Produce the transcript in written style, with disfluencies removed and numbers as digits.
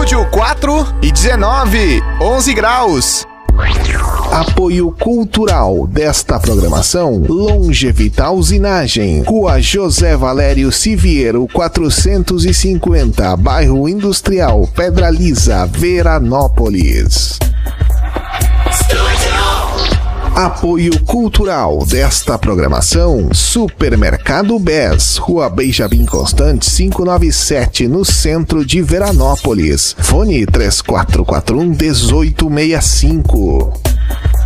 Estúdio 4 e 19, 11 graus. Apoio cultural desta programação: Longevital Usinagem, Rua José Valério Siviero 450, Bairro Industrial, Pedra Lisa, Veranópolis. Apoio cultural desta programação: Supermercado Bes, Rua Benjamin Constant 597, no centro de Veranópolis. Fone 3441-1865.